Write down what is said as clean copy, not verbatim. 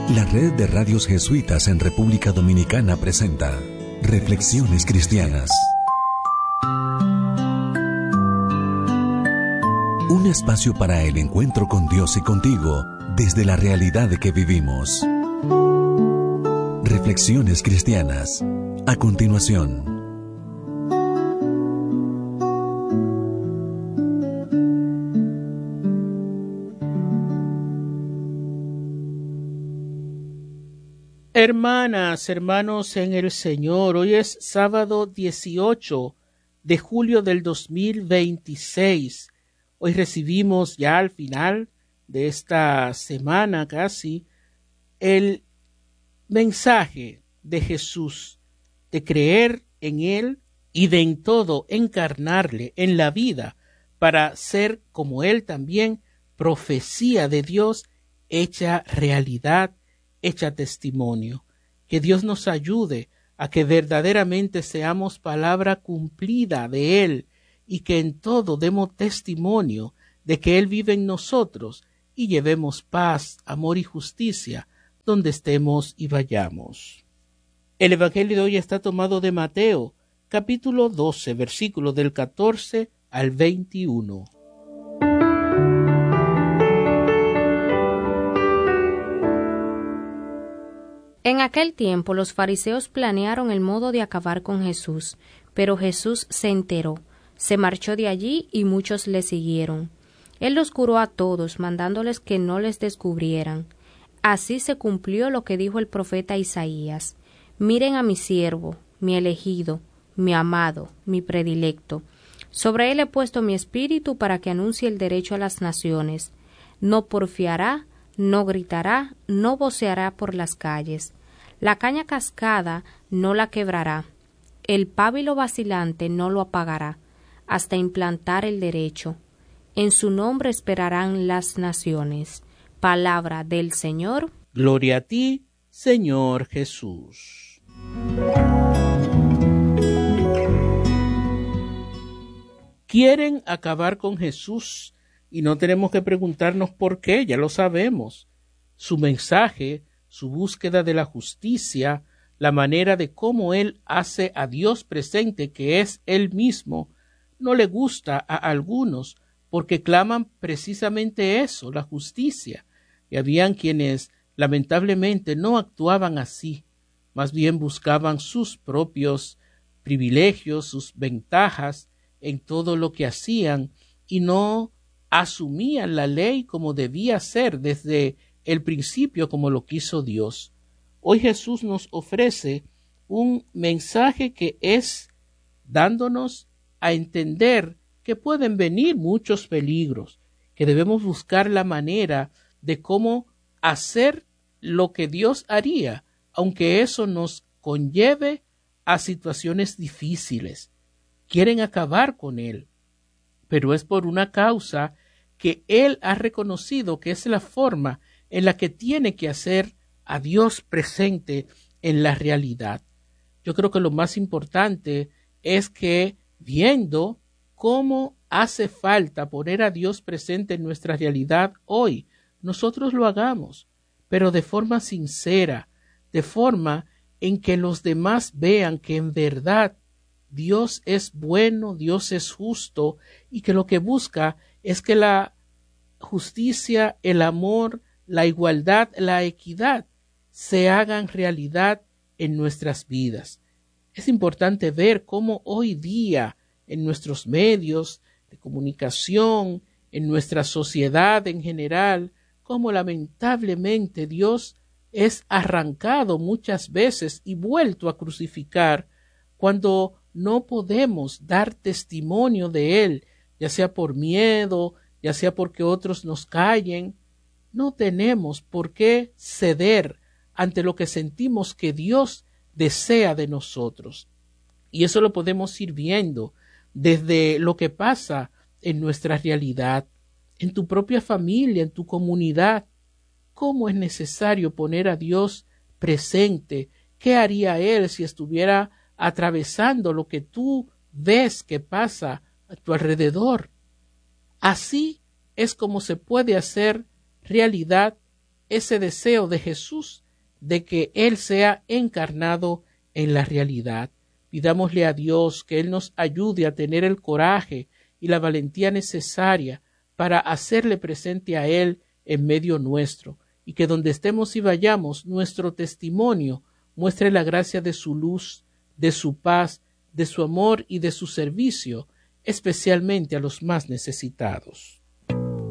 La Red de Radios Jesuitas en República Dominicana presenta Reflexiones Cristianas. Un espacio para el encuentro con Dios y contigo desde la realidad que vivimos. Reflexiones Cristianas. A continuación. Hermanas, hermanos en el Señor, hoy es sábado 18 de julio del 2026. Hoy recibimos ya al final de esta semana casi el mensaje de Jesús, de creer en Él y de en todo encarnarle en la vida para ser como Él también, profecía de Dios hecha realidad, hecha testimonio. Que Dios nos ayude a que verdaderamente seamos palabra cumplida de Él y que en todo demos testimonio de que Él vive en nosotros y llevemos paz, amor y justicia donde estemos y vayamos. El Evangelio de hoy está tomado de Mateo, capítulo 12, versículos del 14 al 21. En aquel tiempo los fariseos planearon el modo de acabar con Jesús, pero Jesús se enteró, se marchó de allí y muchos le siguieron. Él los curó a todos, mandándoles que no les descubrieran. Así se cumplió lo que dijo el profeta Isaías: miren a mi siervo, mi elegido, mi amado, mi predilecto. Sobre él he puesto mi espíritu para que anuncie el derecho a las naciones. No porfiará, no gritará, no voceará por las calles. La caña cascada no la quebrará, el pábilo vacilante no lo apagará, hasta implantar el derecho. En su nombre esperarán las naciones. Palabra del Señor. Gloria a ti, Señor Jesús. Quieren acabar con Jesús y no tenemos que preguntarnos por qué, ya lo sabemos. Su mensaje, su búsqueda de la justicia, la manera de cómo Él hace a Dios presente, que es Él mismo, no le gusta a algunos porque claman precisamente eso, la justicia. Y habían quienes lamentablemente no actuaban así, más bien buscaban sus propios privilegios, sus ventajas en todo lo que hacían y no asumían la ley como debía ser desde el principio, como lo quiso Dios. Hoy Jesús nos ofrece un mensaje que es dándonos a entender que pueden venir muchos peligros, que debemos buscar la manera de cómo hacer lo que Dios haría, aunque eso nos conlleve a situaciones difíciles. Quieren acabar con Él, pero es por una causa que Él ha reconocido que es la forma en la que tiene que hacer a Dios presente en la realidad. Yo creo que lo más importante es que, viendo cómo hace falta poner a Dios presente en nuestra realidad hoy, nosotros lo hagamos, pero de forma sincera, de forma en que los demás vean que en verdad Dios es bueno, Dios es justo y que lo que busca es que la justicia, el amor, la igualdad, la equidad se hagan realidad en nuestras vidas. Es importante ver cómo hoy día en nuestros medios de comunicación, en nuestra sociedad en general, cómo lamentablemente Dios es arrancado muchas veces y vuelto a crucificar cuando no podemos dar testimonio de Él, ya sea por miedo, ya sea porque otros nos callen. No tenemos por qué ceder ante lo que sentimos que Dios desea de nosotros. Y eso lo podemos ir viendo desde lo que pasa en nuestra realidad, en tu propia familia, en tu comunidad. ¿Cómo es necesario poner a Dios presente? ¿Qué haría Él si estuviera atravesando lo que tú ves que pasa a tu alrededor? Así es como se puede hacer realidad ese deseo de Jesús de que Él sea encarnado en la realidad. Pidámosle a Dios que Él nos ayude a tener el coraje y la valentía necesaria para hacerle presente a Él en medio nuestro, y que donde estemos y vayamos, nuestro testimonio muestre la gracia de su luz, de su paz, de su amor y de su servicio, especialmente a los más necesitados.